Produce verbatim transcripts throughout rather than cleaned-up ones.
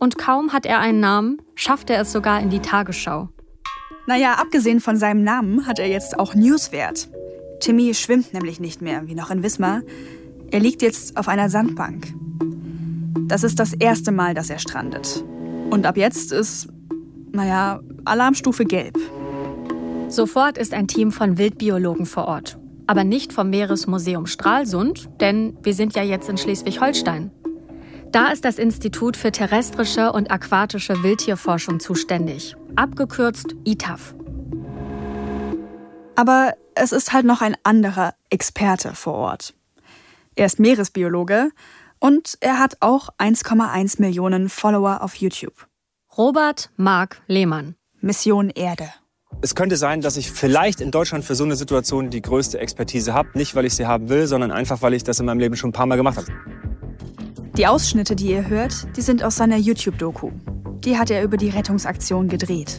Und kaum hat er einen Namen, schafft er es sogar in die Tagesschau. Naja, abgesehen von seinem Namen hat er jetzt auch Newswert. Timmy schwimmt nämlich nicht mehr, wie noch in Wismar. Er liegt jetzt auf einer Sandbank. Das ist das erste Mal, dass er strandet. Und ab jetzt ist, naja, Alarmstufe gelb. Sofort ist ein Team von Wildbiologen vor Ort. Aber nicht vom Meeresmuseum Stralsund, denn wir sind ja jetzt in Schleswig-Holstein. Da ist das Institut für terrestrische und aquatische Wildtierforschung zuständig, abgekürzt I T A F. Aber es ist halt noch ein anderer Experte vor Ort. Er ist Meeresbiologe und er hat auch eins Komma eins Millionen Follower auf YouTube. Robert Mark Lehmann. Mission Erde. Es könnte sein, dass ich vielleicht in Deutschland für so eine Situation die größte Expertise habe. Nicht, weil ich sie haben will, sondern einfach, weil ich das in meinem Leben schon ein paar Mal gemacht habe. Die Ausschnitte, die ihr hört, die sind aus seiner YouTube-Doku. Die hat er über die Rettungsaktion gedreht.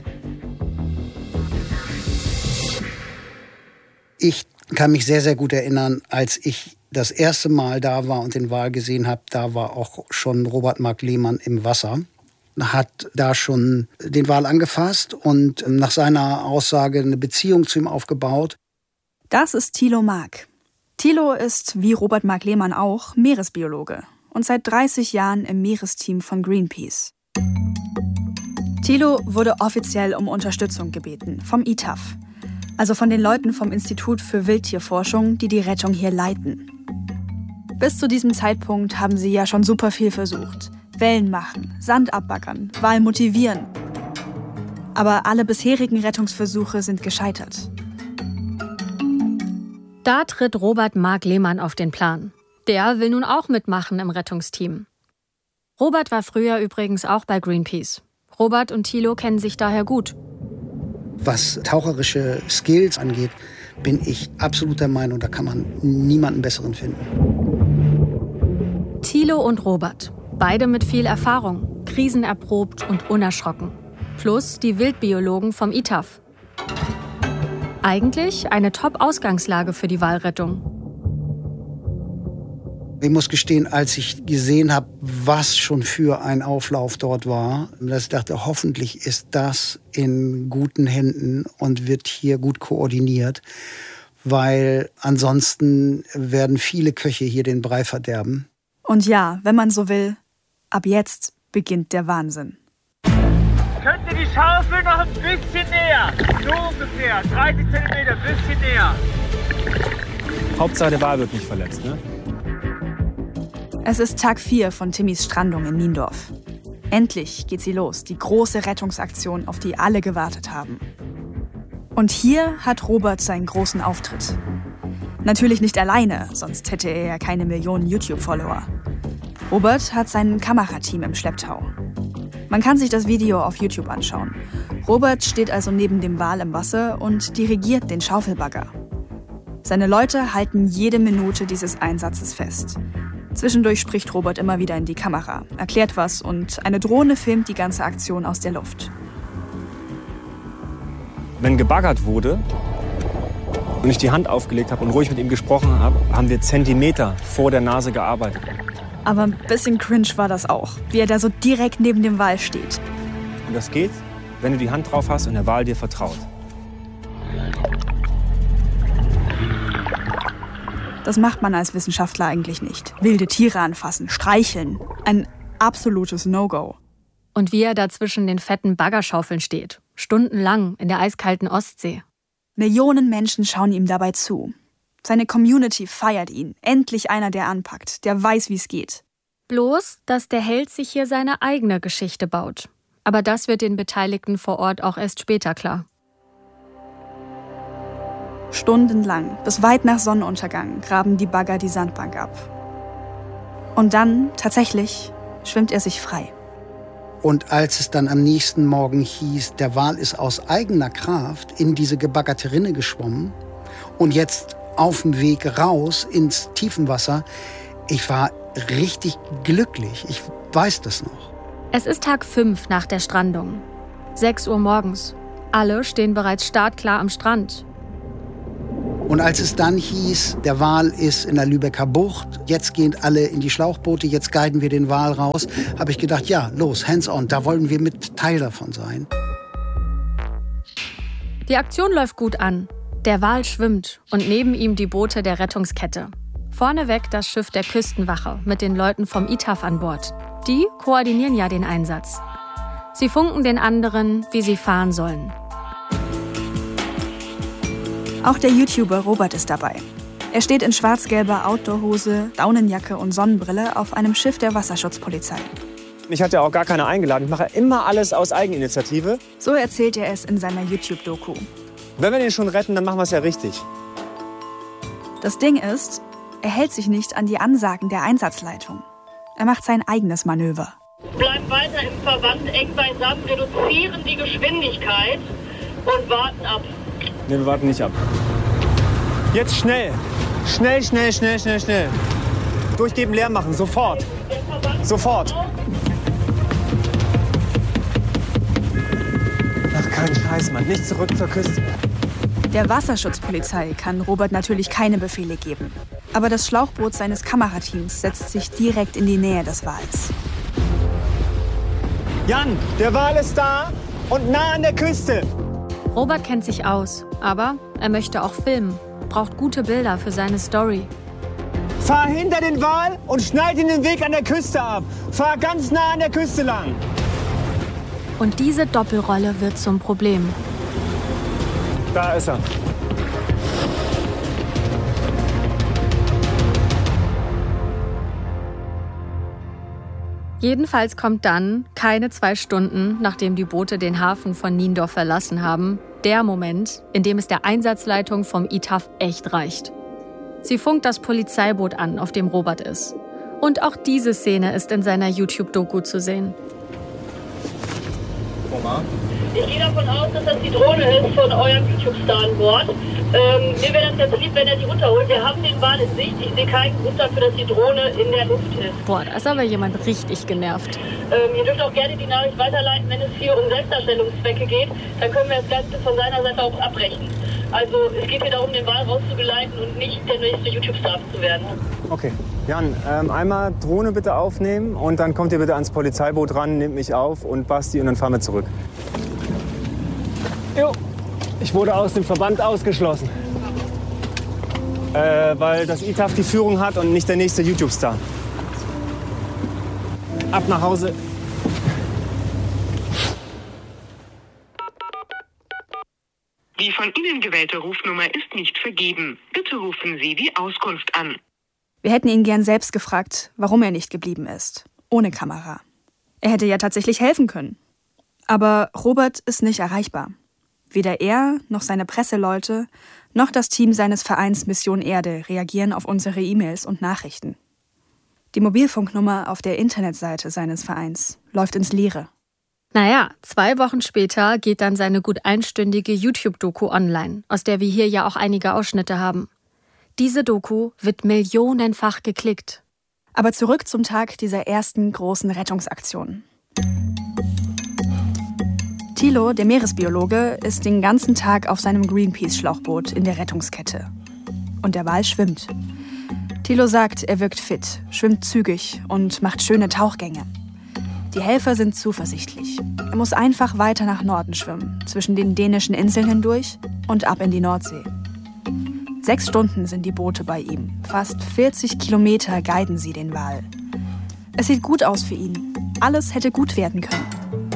Ich kann mich sehr, sehr gut erinnern, als ich das erste Mal da war und den Wal gesehen habe, da war auch schon Robert Mark Lehmann im Wasser. Hat da schon den Wal angefasst und nach seiner Aussage eine Beziehung zu ihm aufgebaut. Das ist Thilo Mark. Thilo ist, wie Robert Mark Lehmann auch, Meeresbiologe und seit dreißig Jahren im Meeresteam von Greenpeace. Thilo wurde offiziell um Unterstützung gebeten vom I T A F, also von den Leuten vom Institut für Wildtierforschung, die die Rettung hier leiten. Bis zu diesem Zeitpunkt haben sie ja schon super viel versucht. Wellen machen, Sand abbaggern, Wal motivieren. Aber alle bisherigen Rettungsversuche sind gescheitert. Da tritt Robert Mark Lehmann auf den Plan. Der will nun auch mitmachen im Rettungsteam. Robert war früher übrigens auch bei Greenpeace. Robert und Thilo kennen sich daher gut. Was taucherische Skills angeht, bin ich absolut der Meinung, da kann man niemanden besseren finden. Thilo und Robert. Beide mit viel Erfahrung, krisenerprobt und unerschrocken. Plus die Wildbiologen vom I T A F. Eigentlich eine Top-Ausgangslage für die Walrettung. Ich muss gestehen, als ich gesehen habe, was schon für ein Auflauf dort war, dass ich dachte, hoffentlich ist das in guten Händen und wird hier gut koordiniert. Weil ansonsten werden viele Köche hier den Brei verderben. Und ja, wenn man so will, ab jetzt beginnt der Wahnsinn. Könnt ihr die Schaufel noch ein bisschen näher? So ungefähr, dreißig Zentimeter, ein bisschen näher. Hauptsache der Wal wird nicht verletzt, ne? Es ist Tag vier von Timmys Strandung in Niendorf. Endlich geht sie los, die große Rettungsaktion, auf die alle gewartet haben. Und hier hat Robert seinen großen Auftritt. Natürlich nicht alleine, sonst hätte er ja keine Millionen YouTube-Follower. Robert hat sein Kamerateam im Schlepptau. Man kann sich das Video auf YouTube anschauen. Robert steht also neben dem Wal im Wasser und dirigiert den Schaufelbagger. Seine Leute halten jede Minute dieses Einsatzes fest. Zwischendurch spricht Robert immer wieder in die Kamera, erklärt was und eine Drohne filmt die ganze Aktion aus der Luft. Wenn gebaggert wurde und ich die Hand aufgelegt habe und ruhig mit ihm gesprochen habe, haben wir Zentimeter vor der Nase gearbeitet. Aber ein bisschen cringe war das auch, wie er da so direkt neben dem Wal steht. Und das geht, wenn du die Hand drauf hast und der Wal dir vertraut. Das macht man als Wissenschaftler eigentlich nicht. Wilde Tiere anfassen, streicheln. Ein absolutes No-Go. Und wie er da zwischen den fetten Baggerschaufeln steht. Stundenlang in der eiskalten Ostsee. Millionen Menschen schauen ihm dabei zu. Seine Community feiert ihn. Endlich einer, der anpackt, der weiß, wie es geht. Bloß, dass der Held sich hier seine eigene Geschichte baut. Aber das wird den Beteiligten vor Ort auch erst später klar. Stundenlang, bis weit nach Sonnenuntergang, graben die Bagger die Sandbank ab. Und dann, tatsächlich, schwimmt er sich frei. Und als es dann am nächsten Morgen hieß, der Wal ist aus eigener Kraft in diese gebaggerte Rinne geschwommen und jetzt auf dem Weg raus ins Tiefenwasser, ich war richtig glücklich. Ich weiß das noch. Es ist Tag fünf nach der Strandung. sechs Uhr morgens. Alle stehen bereits startklar am Strand. Und als es dann hieß, der Wal ist in der Lübecker Bucht, jetzt gehen alle in die Schlauchboote, jetzt guiden wir den Wal raus, habe ich gedacht, ja, los, hands on, da wollen wir mit Teil davon sein. Die Aktion läuft gut an. Der Wal schwimmt und neben ihm die Boote der Rettungskette. Vorneweg das Schiff der Küstenwache mit den Leuten vom I T A F an Bord. Die koordinieren ja den Einsatz. Sie funken den anderen, wie sie fahren sollen. Auch der YouTuber Robert ist dabei. Er steht in schwarz-gelber Outdoor-Hose, Daunenjacke und Sonnenbrille auf einem Schiff der Wasserschutzpolizei. Ich hatte auch gar keine eingeladen. Ich mache immer alles aus Eigeninitiative. So erzählt er es in seiner YouTube-Doku. Wenn wir den schon retten, dann machen wir es ja richtig. Das Ding ist, er hält sich nicht an die Ansagen der Einsatzleitung. Er macht sein eigenes Manöver. Bleiben weiter im Verband eng beisammen, reduzieren die Geschwindigkeit und warten ab. Nee, wir warten nicht ab. Jetzt schnell. Schnell, schnell, schnell, schnell, schnell. Durchgeben, leer machen, sofort. Sofort. Ach, kein Scheiß, Mann. Nicht zurück zur Küste. Der Wasserschutzpolizei kann Robert natürlich keine Befehle geben. Aber das Schlauchboot seines Kamerateams setzt sich direkt in die Nähe des Wals. Jan, der Wal ist da und nah an der Küste. Robert kennt sich aus, aber er möchte auch filmen, braucht gute Bilder für seine Story. Fahr hinter den Wal und schneid ihn den Weg an der Küste ab. Fahr ganz nah an der Küste lang. Und diese Doppelrolle wird zum Problem. Da ist er. Jedenfalls kommt dann, keine zwei Stunden, nachdem die Boote den Hafen von Niendorf verlassen haben, der Moment, in dem es der Einsatzleitung vom I T A F echt reicht. Sie funkt das Polizeiboot an, auf dem Robert ist. Und auch diese Szene ist in seiner YouTube-Doku zu sehen. Ich gehe davon aus, dass das die Drohne ist von eurem YouTube-Star an Bord. Ähm, mir wäre das jetzt lieb, wenn er die runterholt. Wir haben den Wal in Sicht. Ich sehe keinen Grund dafür, dass die Drohne in der Luft ist. Boah, da ist aber jemand richtig genervt. Ähm, ihr dürft auch gerne die Nachricht weiterleiten, wenn es hier um Selbstdarstellungszwecke geht. Dann können wir das Ganze von seiner Seite auch abbrechen. Also es geht hier darum, den Wal rauszugeleiten und nicht der nächste YouTube-Star zu werden. Okay. Jan, ähm, einmal Drohne bitte aufnehmen und dann kommt ihr bitte ans Polizeiboot ran, nehmt mich auf und Basti und dann fahren wir zurück. Jo, ich wurde aus dem Verband ausgeschlossen. Äh, weil das I T A F die Führung hat und nicht der nächste YouTube-Star. Ab nach Hause. Die von Ihnen gewählte Rufnummer ist nicht vergeben. Bitte rufen Sie die Auskunft an. Wir hätten ihn gern selbst gefragt, warum er nicht geblieben ist. Ohne Kamera. Er hätte ja tatsächlich helfen können. Aber Robert ist nicht erreichbar. Weder er, noch seine Presseleute, noch das Team seines Vereins Mission Erde reagieren auf unsere E-Mails und Nachrichten. Die Mobilfunknummer auf der Internetseite seines Vereins läuft ins Leere. Naja, zwei Wochen später geht dann seine gut einstündige YouTube-Doku online, aus der wir hier ja auch einige Ausschnitte haben. Diese Doku wird millionenfach geklickt. Aber zurück zum Tag dieser ersten großen Rettungsaktion. Thilo, der Meeresbiologe, ist den ganzen Tag auf seinem Greenpeace-Schlauchboot in der Rettungskette. Und der Wal schwimmt. Thilo sagt, er wirkt fit, schwimmt zügig und macht schöne Tauchgänge. Die Helfer sind zuversichtlich. Er muss einfach weiter nach Norden schwimmen, zwischen den dänischen Inseln hindurch und ab in die Nordsee. Sechs Stunden sind die Boote bei ihm. Fast vierzig Kilometer guiden sie den Wal. Es sieht gut aus für ihn. Alles hätte gut werden können.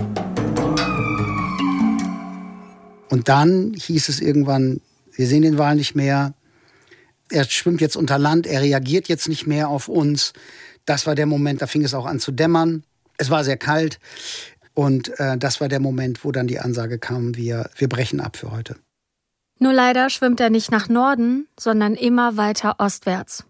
Und dann hieß es irgendwann, wir sehen den Wal nicht mehr. Er schwimmt jetzt unter Land, er reagiert jetzt nicht mehr auf uns. Das war der Moment, da fing es auch an zu dämmern. Es war sehr kalt und äh, das war der Moment, wo dann die Ansage kam, wir, wir brechen ab für heute. Nur leider schwimmt er nicht nach Norden, sondern immer weiter ostwärts.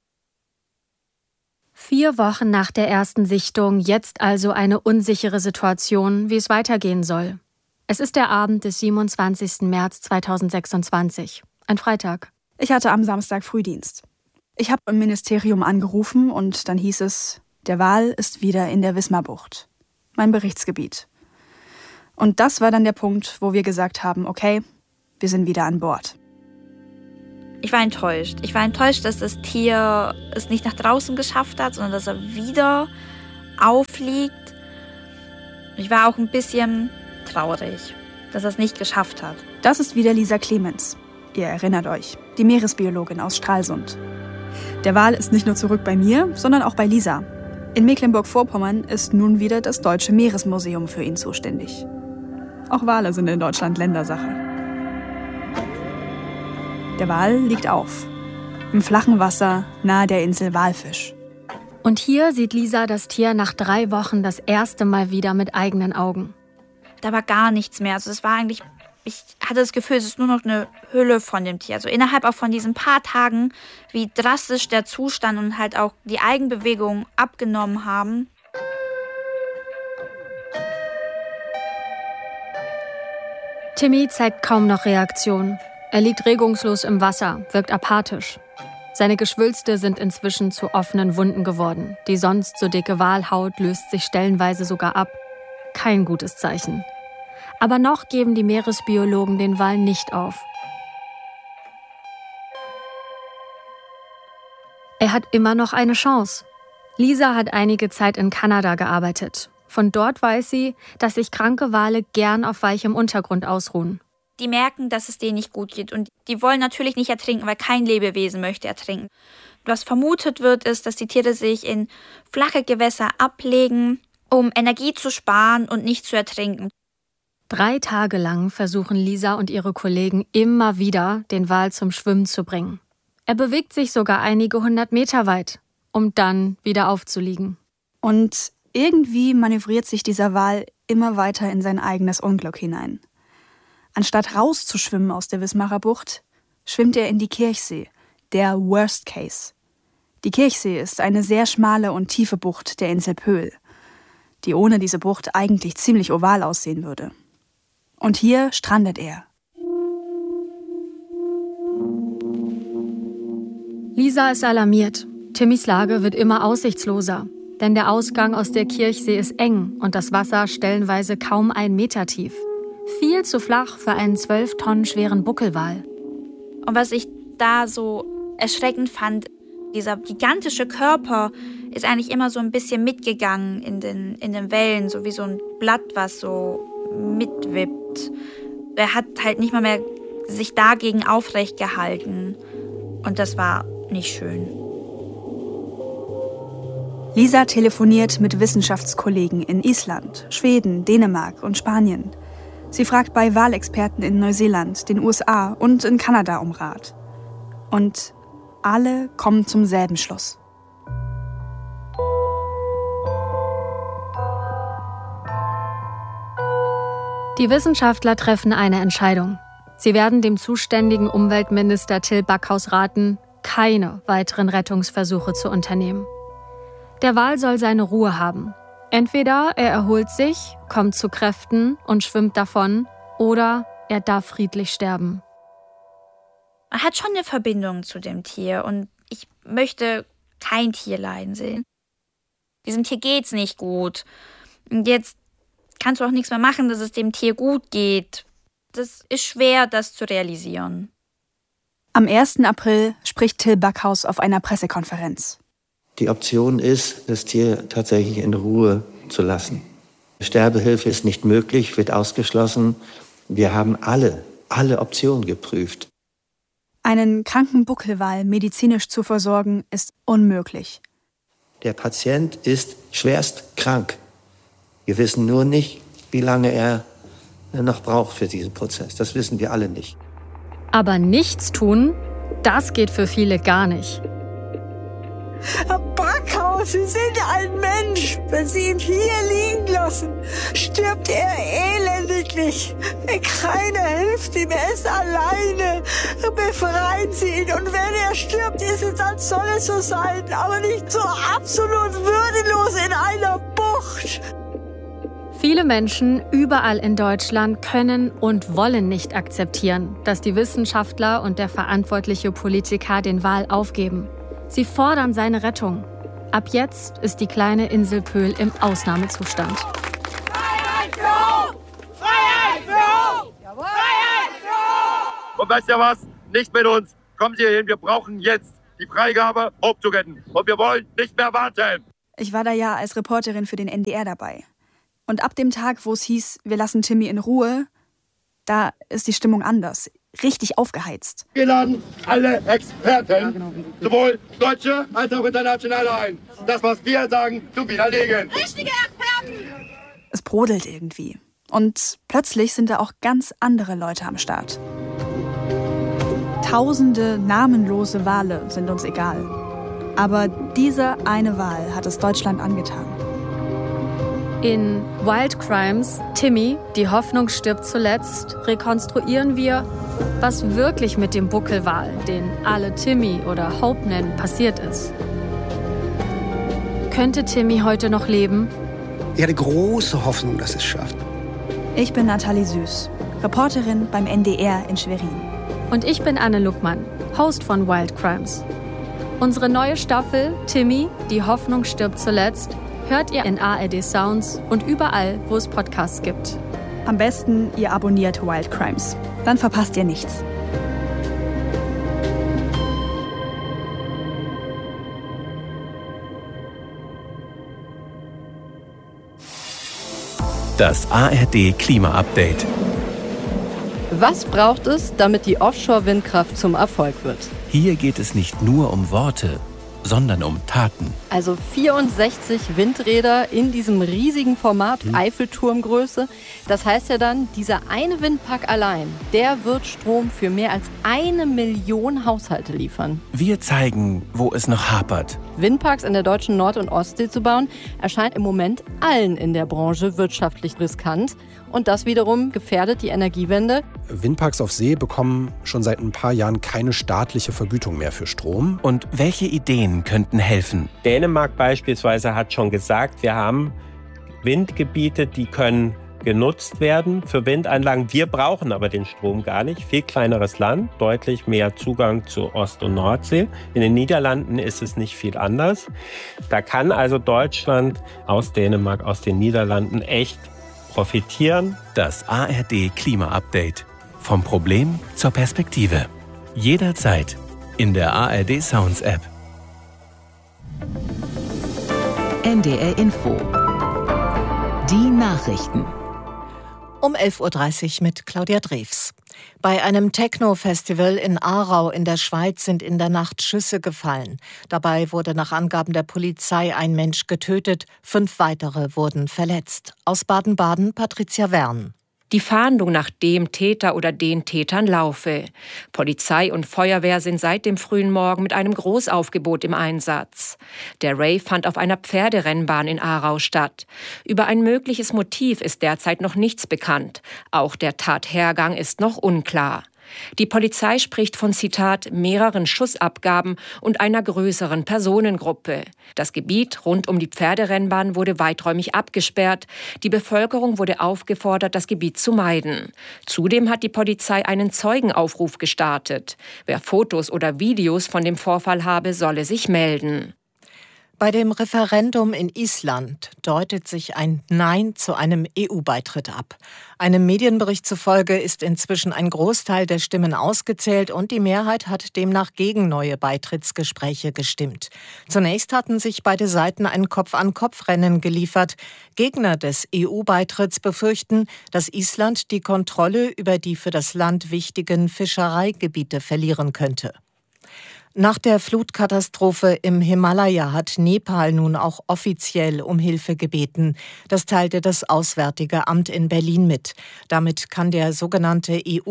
Vier Wochen nach der ersten Sichtung, jetzt also eine unsichere Situation, wie es weitergehen soll. Es ist der Abend des siebenundzwanzigsten März zweitausendsechsundzwanzig, ein Freitag. Ich hatte am Samstag Frühdienst. Ich habe im Ministerium angerufen und dann hieß es, der Wal ist wieder in der Wismarbucht, mein Berichtsgebiet. Und das war dann der Punkt, wo wir gesagt haben, okay, wir sind wieder an Bord. Ich war enttäuscht. Ich war enttäuscht, dass das Tier es nicht nach draußen geschafft hat, sondern dass er wieder auffliegt. Ich war auch ein bisschen traurig, dass er es nicht geschafft hat. Das ist wieder Lisa Clemens. Ihr erinnert euch, die Meeresbiologin aus Stralsund. Der Wal ist nicht nur zurück bei mir, sondern auch bei Lisa. In Mecklenburg-Vorpommern ist nun wieder das Deutsche Meeresmuseum für ihn zuständig. Auch Wale sind in Deutschland Ländersache. Der Wal liegt auf. Im flachen Wasser nahe der Insel Walfisch. Und hier sieht Lisa das Tier nach drei Wochen das erste Mal wieder mit eigenen Augen. Da war gar nichts mehr. Also es war eigentlich, ich hatte das Gefühl, es ist nur noch eine Hülle von dem Tier. Also innerhalb auch von diesen paar Tagen, wie drastisch der Zustand und halt auch die Eigenbewegungen abgenommen haben. Timmy zeigt kaum noch Reaktion. Er liegt regungslos im Wasser, wirkt apathisch. Seine Geschwülste sind inzwischen zu offenen Wunden geworden. Die sonst so dicke Walhaut löst sich stellenweise sogar ab. Kein gutes Zeichen. Aber noch geben die Meeresbiologen den Wal nicht auf. Er hat immer noch eine Chance. Lisa hat einige Zeit in Kanada gearbeitet. Von dort weiß sie, dass sich kranke Wale gern auf weichem Untergrund ausruhen. Die merken, dass es denen nicht gut geht und die wollen natürlich nicht ertrinken, weil kein Lebewesen möchte ertrinken. Was vermutet wird, ist, dass die Tiere sich in flache Gewässer ablegen, um Energie zu sparen und nicht zu ertrinken. Drei Tage lang versuchen Lisa und ihre Kollegen immer wieder, den Wal zum Schwimmen zu bringen. Er bewegt sich sogar einige hundert Meter weit, um dann wieder aufzuliegen. Und irgendwie manövriert sich dieser Wal immer weiter in sein eigenes Unglück hinein. Anstatt rauszuschwimmen aus der Wismarer Bucht, schwimmt er in die Kirchsee, der Worst Case. Die Kirchsee ist eine sehr schmale und tiefe Bucht der Insel Pöhl, die ohne diese Bucht eigentlich ziemlich oval aussehen würde. Und hier strandet er. Lisa ist alarmiert. Timmys Lage wird immer aussichtsloser, denn der Ausgang aus der Kirchsee ist eng und das Wasser stellenweise kaum einen Meter tief. Viel zu flach für einen zwölf Tonnen schweren Buckelwal. Und was ich da so erschreckend fand, dieser gigantische Körper ist eigentlich immer so ein bisschen mitgegangen in den, in den Wellen, so wie so ein Blatt, was so mitwippt. Er hat halt nicht mal mehr sich dagegen aufrecht gehalten. Und das war nicht schön. Lisa telefoniert mit Wissenschaftskollegen in Island, Schweden, Dänemark und Spanien. Sie fragt bei Walexperten in Neuseeland, den U S A und in Kanada um Rat. Und alle kommen zum selben Schluss. Die Wissenschaftler treffen eine Entscheidung. Sie werden dem zuständigen Umweltminister Till Backhaus raten, keine weiteren Rettungsversuche zu unternehmen. Der Wal soll seine Ruhe haben. Entweder er erholt sich, kommt zu Kräften und schwimmt davon, oder er darf friedlich sterben. Man hat schon eine Verbindung zu dem Tier und ich möchte kein Tier leiden sehen. Diesem Tier geht's nicht gut. Und jetzt kannst du auch nichts mehr machen, dass es dem Tier gut geht. Das ist schwer, das zu realisieren. Am ersten April spricht Till Backhaus auf einer Pressekonferenz. Die Option ist, das Tier tatsächlich in Ruhe zu lassen. Sterbehilfe ist nicht möglich, wird ausgeschlossen. Wir haben alle, alle Optionen geprüft. Einen kranken Buckelwal medizinisch zu versorgen, ist unmöglich. Der Patient ist schwerst krank. Wir wissen nur nicht, wie lange er noch braucht für diesen Prozess. Das wissen wir alle nicht. Aber nichts tun, das geht für viele gar nicht. Herr Backhaus, Sie sind ein Mensch. Wenn Sie ihn hier liegen lassen, stirbt er elendiglich. Keiner hilft ihm, er ist alleine. Befreien Sie ihn. Und wenn er stirbt, ist es, dann soll es so sein. Aber nicht so absolut würdelos in einer Bucht. Viele Menschen überall in Deutschland können und wollen nicht akzeptieren, dass die Wissenschaftler und der verantwortliche Politiker den Wal aufgeben. Sie fordern seine Rettung. Ab jetzt ist die kleine Insel Pöhl im Ausnahmezustand. Freiheit für Hoch! Freiheit für Hoch! Freiheit für Hoch! Und weißt du was? Nicht mit uns. kommen Sie hierhin, wir brauchen jetzt die Freigabe, Hope zu retten. Und wir wollen nicht mehr warten. Ich war da ja als Reporterin für den N D R dabei. Und ab dem Tag, wo es hieß, wir lassen Timmy in Ruhe, da ist die Stimmung anders. Richtig aufgeheizt. Wir laden alle Experten, sowohl deutsche als auch internationale ein. Das, was wir sagen, zu widerlegen. Richtige Experten! Es brodelt irgendwie. Und plötzlich sind da auch ganz andere Leute am Start. Tausende namenlose Wale sind uns egal. Aber diese eine Wal hat es Deutschland angetan. In Wild Crimes, Timmy, die Hoffnung stirbt zuletzt, rekonstruieren wir, was wirklich mit dem Buckelwal, den alle Timmy oder Hope nennen, passiert ist. Könnte Timmy heute noch leben? Ich hatte große Hoffnung, dass es schafft. Ich bin Nathalie Süß, Reporterin beim N D R in Schwerin. Und ich bin Anne Luckmann, Host von Wild Crimes. Unsere neue Staffel, Timmy, die Hoffnung stirbt zuletzt, hört ihr in A R D Sounds und überall, wo es Podcasts gibt. Am besten, ihr abonniert Wild Crimes. Dann verpasst ihr nichts. Das A R D Klima-Update. Was braucht es, damit die Offshore-Windkraft zum Erfolg wird? Hier geht es nicht nur um Worte, sondern um Taten. Also vierundsechzig Windräder in diesem riesigen Format, hm. Eiffelturmgröße. Das heißt ja dann, dieser eine Windpark allein, der wird Strom für mehr als eine Million Haushalte liefern. Wir zeigen, wo es noch hapert. Windparks in der deutschen Nord- und Ostsee zu bauen, erscheint im Moment allen in der Branche wirtschaftlich riskant. Und das wiederum gefährdet die Energiewende. Windparks auf See bekommen schon seit ein paar Jahren keine staatliche Vergütung mehr für Strom. Und welche Ideen könnten helfen? Dänemark beispielsweise hat schon gesagt, wir haben Windgebiete, die können genutzt werden für Windanlagen. Wir brauchen aber den Strom gar nicht. Viel kleineres Land, deutlich mehr Zugang zu Ost- und Nordsee. In den Niederlanden ist es nicht viel anders. Da kann also Deutschland aus Dänemark, aus den Niederlanden echt profitieren. Das A R D Klima-Update. Vom Problem zur Perspektive. Jederzeit in der A R D Sounds App. N D R Info. Die Nachrichten. Um elf Uhr dreißig mit Claudia Drews. Bei einem Techno-Festival in Aarau in der Schweiz sind in der Nacht Schüsse gefallen. Dabei wurde nach Angaben der Polizei ein Mensch getötet, fünf weitere wurden verletzt. Aus Baden-Baden Patricia Wern. Die Fahndung nach dem Täter oder den Tätern laufe. Polizei und Feuerwehr sind seit dem frühen Morgen mit einem Großaufgebot im Einsatz. Der Rave fand auf einer Pferderennbahn in Aarau statt. Über ein mögliches Motiv ist derzeit noch nichts bekannt. Auch der Tathergang ist noch unklar. Die Polizei spricht von, Zitat, mehreren Schussabgaben und einer größeren Personengruppe. Das Gebiet rund um die Pferderennbahn wurde weiträumig abgesperrt. Die Bevölkerung wurde aufgefordert, das Gebiet zu meiden. Zudem hat die Polizei einen Zeugenaufruf gestartet. Wer Fotos oder Videos von dem Vorfall habe, solle sich melden. Bei dem Referendum in Island deutet sich ein Nein zu einem E U-Beitritt ab. Einem Medienbericht zufolge ist inzwischen ein Großteil der Stimmen ausgezählt und die Mehrheit hat demnach gegen neue Beitrittsgespräche gestimmt. Zunächst hatten sich beide Seiten ein Kopf-an-Kopf-Rennen geliefert. Gegner des E U-Beitritts befürchten, dass Island die Kontrolle über die für das Land wichtigen Fischereigebiete verlieren könnte. Nach der Flutkatastrophe im Himalaya hat Nepal nun auch offiziell um Hilfe gebeten. Das teilte das Auswärtige Amt in Berlin mit. Damit kann der sogenannte E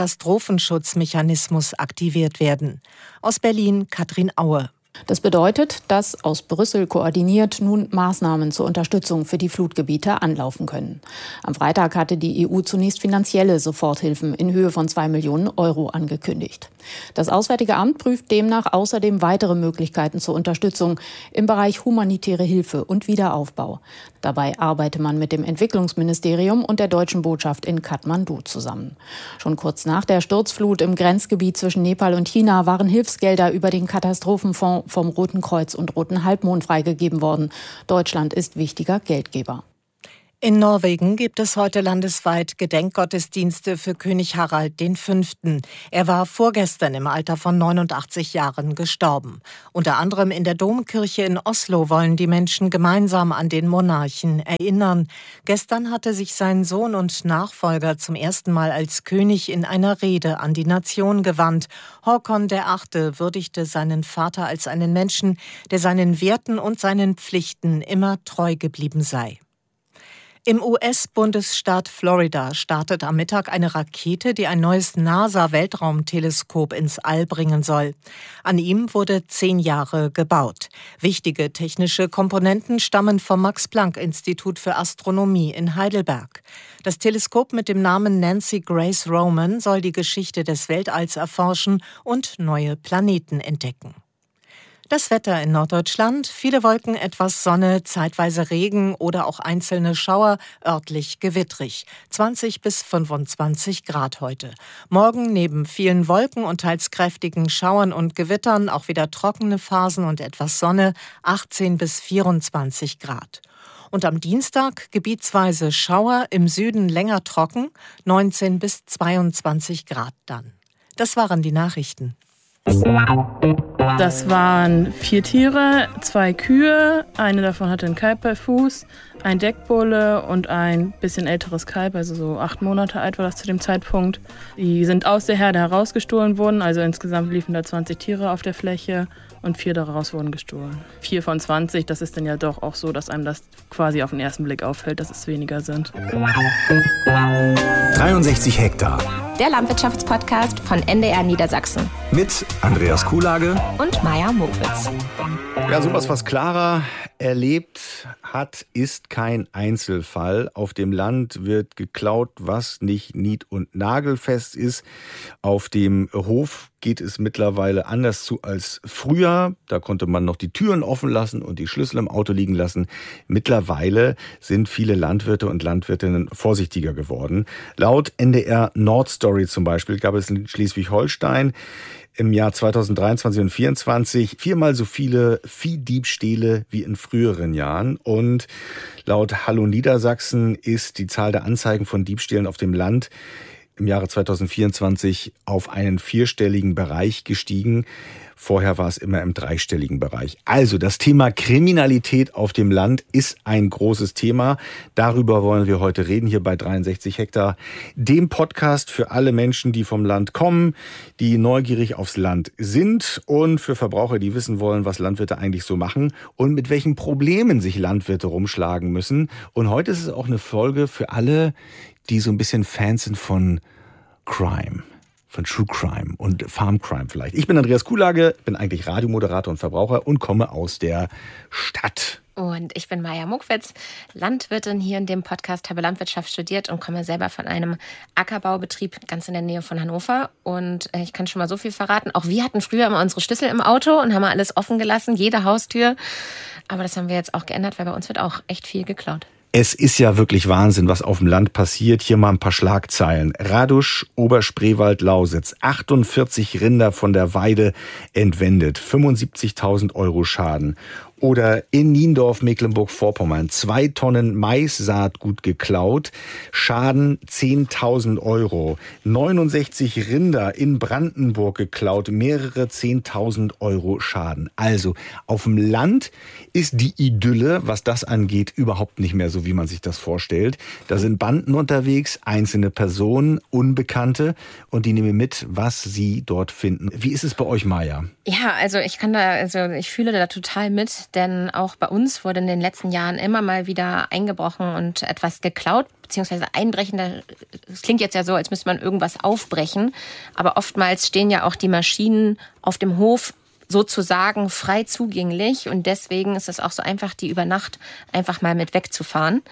U-Katastrophenschutzmechanismus aktiviert werden. Aus Berlin Katrin Aue. Das bedeutet, dass aus Brüssel koordiniert nun Maßnahmen zur Unterstützung für die Flutgebiete anlaufen können. Am Freitag hatte die E U zunächst finanzielle Soforthilfen in Höhe von zwei Millionen Euro angekündigt. Das Auswärtige Amt prüft demnach außerdem weitere Möglichkeiten zur Unterstützung im Bereich humanitäre Hilfe und Wiederaufbau. Dabei arbeite man mit dem Entwicklungsministerium und der deutschen Botschaft in Kathmandu zusammen. Schon kurz nach der Sturzflut im Grenzgebiet zwischen Nepal und China waren Hilfsgelder über den Katastrophenfonds vom Roten Kreuz und Roten Halbmond freigegeben worden. Deutschland ist wichtiger Geldgeber. In Norwegen gibt es heute landesweit Gedenkgottesdienste für König Harald der Fünfte. Er war vorgestern im Alter von neunundachtzig Jahren gestorben. Unter anderem in der Domkirche in Oslo wollen die Menschen gemeinsam an den Monarchen erinnern. Gestern hatte sich sein Sohn und Nachfolger zum ersten Mal als König in einer Rede an die Nation gewandt. Håkon der Achte würdigte seinen Vater als einen Menschen, der seinen Werten und seinen Pflichten immer treu geblieben sei. Im U S-Bundesstaat Florida startet am Mittag eine Rakete, die ein neues NASA-Weltraumteleskop ins All bringen soll. An ihm wurde zehn Jahre gebaut. Wichtige technische Komponenten stammen vom Max-Planck-Institut für Astronomie in Heidelberg. Das Teleskop mit dem Namen Nancy Grace Roman soll die Geschichte des Weltalls erforschen und neue Planeten entdecken. Das Wetter in Norddeutschland, viele Wolken, etwas Sonne, zeitweise Regen oder auch einzelne Schauer, örtlich gewittrig. zwanzig bis fünfundzwanzig Grad heute. Morgen neben vielen Wolken und teils kräftigen Schauern und Gewittern auch wieder trockene Phasen und etwas Sonne, achtzehn bis vierundzwanzig Grad. Und am Dienstag gebietsweise Schauer, im Süden länger trocken, neunzehn bis zweiundzwanzig Grad dann. Das waren die Nachrichten. Das waren vier Tiere, zwei Kühe, eine davon hatte einen Kalb bei Fuß, ein Deckbulle und ein bisschen älteres Kalb, also so acht Monate alt war das zu dem Zeitpunkt. Die sind aus der Herde herausgestohlen worden, also insgesamt liefen da zwanzig Tiere auf der Fläche und vier daraus wurden gestohlen. Vier von zwanzig, das ist dann ja doch auch so, dass einem das quasi auf den ersten Blick auffällt, dass es weniger sind. dreiundsechzig Hektar. Der Landwirtschaftspodcast von N D R Niedersachsen. Mit Andreas Kuhlage und Maja Mokwitz. Ja, sowas, was Clara erlebt hat, ist kein Einzelfall. Auf dem Land wird geklaut, was nicht nied- und nagelfest ist. Auf dem Hof geht es mittlerweile anders zu als früher. Da konnte man noch die Türen offen lassen und die Schlüssel im Auto liegen lassen. Mittlerweile sind viele Landwirte und Landwirtinnen vorsichtiger geworden. Laut N D R Nordstory zum Beispiel gab es in Schleswig-Holstein im Jahr zweitausenddreiundzwanzig und vierundzwanzig viermal so viele Viehdiebstähle wie in früheren Jahren. Und laut Hallo Niedersachsen ist die Zahl der Anzeigen von Diebstählen auf dem Land im Jahre zweitausendvierundzwanzig auf einen vierstelligen Bereich gestiegen. Vorher war es immer im dreistelligen Bereich. Also das Thema Kriminalität auf dem Land ist ein großes Thema. Darüber wollen wir heute reden hier bei dreiundsechzig Hektar, dem Podcast für alle Menschen, die vom Land kommen, die neugierig aufs Land sind und für Verbraucher, die wissen wollen, was Landwirte eigentlich so machen und mit welchen Problemen sich Landwirte rumschlagen müssen. Und heute ist es auch eine Folge für alle, die so ein bisschen Fans sind von Crime. Von True Crime und Farm Crime vielleicht. Ich bin Andreas Kuhlage, bin eigentlich Radiomoderator und Verbraucher und komme aus der Stadt. Und ich bin Maja Mokwitz, Landwirtin hier in dem Podcast, habe Landwirtschaft studiert und komme selber von einem Ackerbaubetrieb ganz in der Nähe von Hannover. Und ich kann schon mal so viel verraten. Auch wir hatten früher immer unsere Schlüssel im Auto und haben alles offen gelassen, jede Haustür. Aber das haben wir jetzt auch geändert, weil bei uns wird auch echt viel geklaut. Es ist ja wirklich Wahnsinn, was auf dem Land passiert. Hier mal ein paar Schlagzeilen. Radusch, Oberspreewald, Lausitz. achtundvierzig Rinder von der Weide entwendet. fünfundsiebzigtausend Euro Schaden. Oder in Niendorf, Mecklenburg-Vorpommern, zwei Tonnen Mais-Saatgut geklaut, Schaden zehntausend Euro. neunundsechzig Rinder in Brandenburg geklaut, mehrere zehntausend Euro Schaden. Also auf dem Land ist die Idylle, was das angeht, überhaupt nicht mehr so, wie man sich das vorstellt. Da sind Banden unterwegs, einzelne Personen, Unbekannte und die nehmen mit, was sie dort finden. Wie ist es bei euch, Maja? Ja, also ich kann da, also ich fühle da total mit. Denn auch bei uns wurde in den letzten Jahren immer mal wieder eingebrochen und etwas geklaut, beziehungsweise einbrechen. Das klingt jetzt ja so, als müsste man irgendwas aufbrechen. Aber oftmals stehen ja auch die Maschinen auf dem Hof sozusagen frei zugänglich. Und deswegen ist es auch so einfach, die über Nacht einfach mal mit wegzufahren.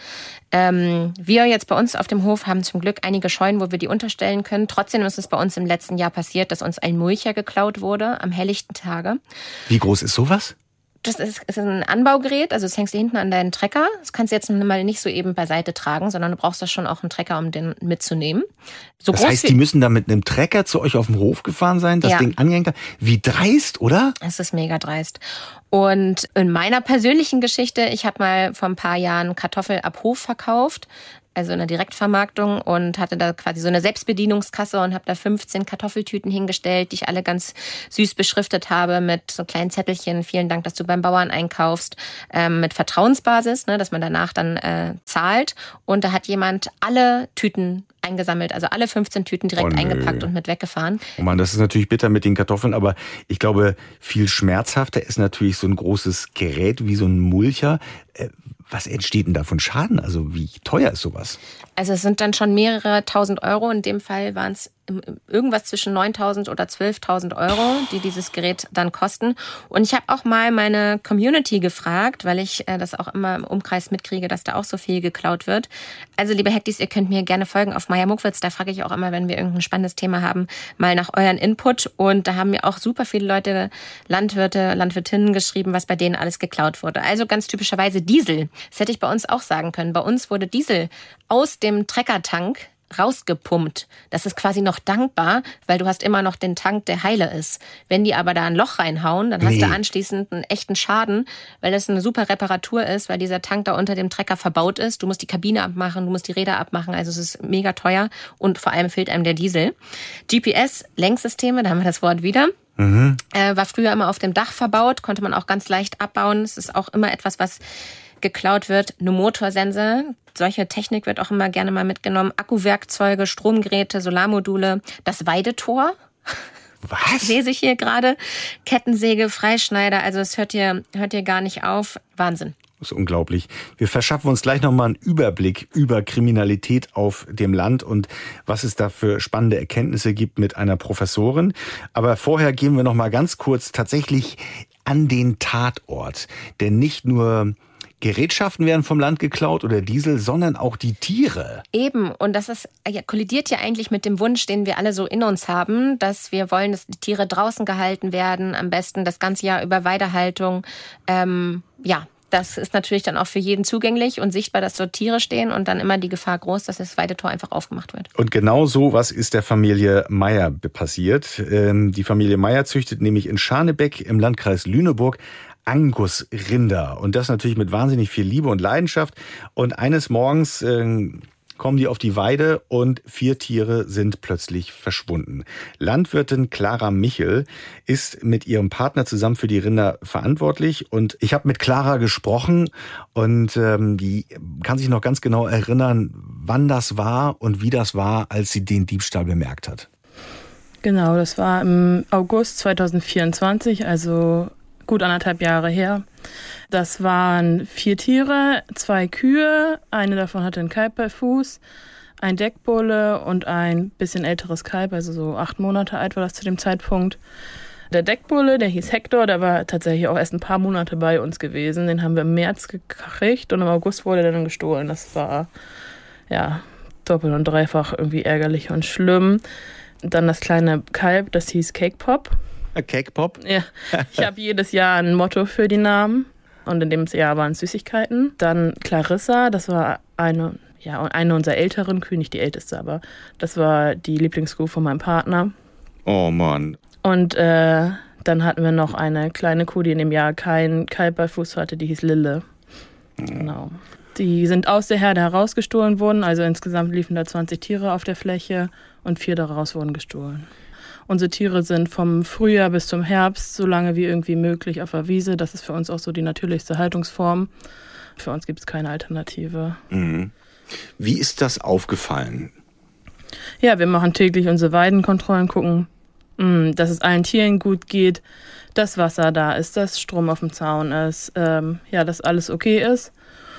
Ähm, wir jetzt bei uns auf dem Hof haben zum Glück einige Scheunen, wo wir die unterstellen können. Trotzdem ist es bei uns im letzten Jahr passiert, dass uns ein Mulcher geklaut wurde am helllichten Tage. Wie groß ist sowas? Das ist, ist ein Anbaugerät, also das hängst du hinten an deinen Trecker. Das kannst du jetzt mal nicht so eben beiseite tragen, sondern du brauchst da schon auch einen Trecker, um den mitzunehmen. So das heißt, die müssen da mit einem Trecker zu euch auf dem Hof gefahren sein, das ja. Ding angehängt haben. Wie dreist, oder? Es ist mega dreist. Und in meiner persönlichen Geschichte, ich habe mal vor ein paar Jahren Kartoffel ab Hof verkauft, also in der Direktvermarktung, und hatte da quasi so eine Selbstbedienungskasse und habe da fünfzehn Kartoffeltüten hingestellt, die ich alle ganz süß beschriftet habe mit so kleinen Zettelchen. Vielen Dank, dass du beim Bauern einkaufst, ähm, mit Vertrauensbasis, ne, dass man danach dann äh, zahlt. Und da hat jemand alle Tüten eingesammelt, also alle fünfzehn Tüten direkt oh, eingepackt und mit weggefahren. Oh Mann, das ist natürlich bitter mit den Kartoffeln, aber ich glaube, viel schmerzhafter ist natürlich so ein großes Gerät wie so ein Mulcher. Was entsteht denn da von Schaden? Also wie teuer ist sowas? Also es sind dann schon mehrere tausend Euro. In dem Fall waren es irgendwas zwischen neuntausend oder zwölftausend Euro, die dieses Gerät dann kosten. Und ich habe auch mal meine Community gefragt, weil ich äh, das auch immer im Umkreis mitkriege, dass da auch so viel geklaut wird. Also liebe Hektis, ihr könnt mir gerne folgen auf Maya Muckwitz. Da frage ich auch immer, wenn wir irgendein spannendes Thema haben, mal nach euren Input. Und da haben mir auch super viele Leute, Landwirte, Landwirtinnen geschrieben, was bei denen alles geklaut wurde. Also ganz typischerweise Diesel. Das hätte ich bei uns auch sagen können. Bei uns wurde Diesel aus dem Treckertank rausgepumpt. Das ist quasi noch dankbar, weil du hast immer noch den Tank, der heile ist. Wenn die aber da ein Loch reinhauen, dann hast nee. du anschließend einen echten Schaden, weil das eine super Reparatur ist, weil dieser Tank da unter dem Trecker verbaut ist. Du musst die Kabine abmachen, du musst die Räder abmachen, also es ist mega teuer und vor allem fehlt einem der Diesel. G P S-Lenksysteme, da haben wir das Wort wieder. Mhm. Äh, war früher immer auf dem Dach verbaut, konnte man auch ganz leicht abbauen. Es ist auch immer etwas, was geklaut wird. Eine Motorsense, solche Technik wird auch immer gerne mal mitgenommen. Akkuwerkzeuge, Stromgeräte, Solarmodule, das Weidetor. Was? Lese ich hier gerade. Kettensäge, Freischneider, also es hört hier, hört hier gar nicht auf. Wahnsinn. Das ist unglaublich. Wir verschaffen uns gleich nochmal einen Überblick über Kriminalität auf dem Land und was es da für spannende Erkenntnisse gibt mit einer Professorin. Aber vorher gehen wir nochmal ganz kurz tatsächlich an den Tatort. Denn nicht nur Gerätschaften werden vom Land geklaut oder Diesel, sondern auch die Tiere. Eben, und das ist, ja, kollidiert ja eigentlich mit dem Wunsch, den wir alle so in uns haben, dass wir wollen, dass die Tiere draußen gehalten werden, am besten das ganze Jahr über Weidehaltung. Ähm, ja, das ist natürlich dann auch für jeden zugänglich und sichtbar, dass dort Tiere stehen und dann immer die Gefahr groß, dass das Weidetor einfach aufgemacht wird. Und genau so was ist der Familie Meyer passiert. Die Familie Meyer züchtet nämlich in Scharnebeck im Landkreis Lüneburg Angus-Rinder. Und das natürlich mit wahnsinnig viel Liebe und Leidenschaft. Und eines Morgens äh, kommen die auf die Weide und vier Tiere sind plötzlich verschwunden. Landwirtin Clara Michel ist mit ihrem Partner zusammen für die Rinder verantwortlich. Und ich habe mit Clara gesprochen und ähm, die kann sich noch ganz genau erinnern, wann das war und wie das war, als sie den Diebstahl bemerkt hat. Genau, das war im August zweitausendvierundzwanzig, also gut anderthalb Jahre her. Das waren vier Tiere, zwei Kühe, eine davon hatte einen Kalb bei Fuß, ein Deckbulle und ein bisschen älteres Kalb, also so acht Monate alt war das zu dem Zeitpunkt. Der Deckbulle, der hieß Hector, der war tatsächlich auch erst ein paar Monate bei uns gewesen. Den haben wir im März gekriegt und im August wurde der dann gestohlen. Das war ja doppelt und dreifach irgendwie ärgerlich und schlimm. Dann das kleine Kalb, das hieß Cake Pop. Cake Pop? Ja, ich habe jedes Jahr ein Motto für die Namen und in dem Jahr waren es Süßigkeiten. Dann Clarissa, das war eine, ja, eine unserer älteren Kühe, nicht die älteste, aber das war die Lieblingskuh von meinem Partner. Oh Mann. Und äh, dann hatten wir noch eine kleine Kuh, die in dem Jahr kein Kalb bei Fuß hatte, die hieß Lille. Mhm. Genau. Die sind aus der Herde herausgestohlen worden, also insgesamt liefen da zwanzig Tiere auf der Fläche und vier daraus wurden gestohlen. Unsere Tiere sind vom Frühjahr bis zum Herbst so lange wie irgendwie möglich auf der Wiese. Das ist für uns auch so die natürlichste Haltungsform. Für uns gibt es keine Alternative. Mhm. Wie ist das aufgefallen? Ja, wir machen täglich unsere Weidenkontrollen, gucken, mh, dass es allen Tieren gut geht, dass Wasser da ist, dass Strom auf dem Zaun ist, ähm, ja, dass alles okay ist.